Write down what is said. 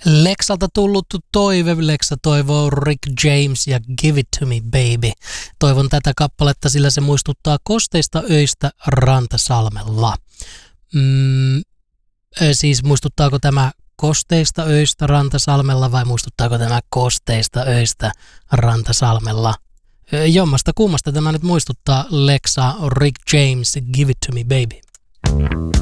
Lexalta tullut toive. Lexa toivoo Rick James ja Give It To Me Baby. Toivon tätä kappaletta, sillä se muistuttaa kosteista öistä Rantasalmella. Siis muistuttaako tämä kosteista öistä Rantasalmella vai muistuttaako tämä kosteista öistä Rantasalmella? Jommasta kummasta tämä nyt muistuttaa. Lexa, Rick James, Give It To Me Baby.